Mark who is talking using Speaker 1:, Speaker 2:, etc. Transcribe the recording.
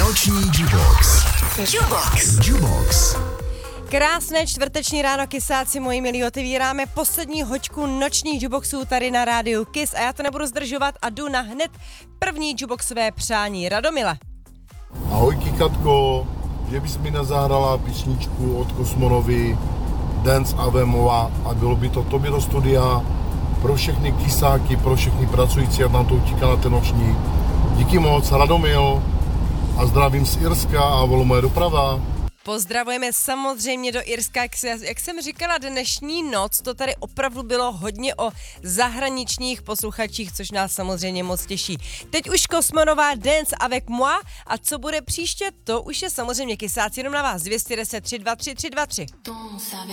Speaker 1: Noční Jubox. Jubox.
Speaker 2: Krásné čtvrteční ráno, kysáci moji milí, otevíráme poslední hoďku nočních juboxů tady na rádiu Kiss a já to nebudu zdržovat a jdu na hned první juboxové přání. Radomile.
Speaker 3: Ahoj Kikatko, že bys mi nezahrala písničku od Kosmonovy Dance Avemova a bylo by to tobě do studia pro všechny kysáky, pro všechny pracující a nám to utíká na ten noční. Díky moc, Radomil a zdravím z Irska a volá moje doprava.
Speaker 2: Pozdravujeme samozřejmě do Irska, jak jsem říkala, dnešní noc to tady opravdu bylo hodně o zahraničních posluchačích, což nás samozřejmě moc těší. Teď už Kosmonová Dance avec moi a co bude příště, to už je samozřejmě kysáci jenom na vás. 210 323 323.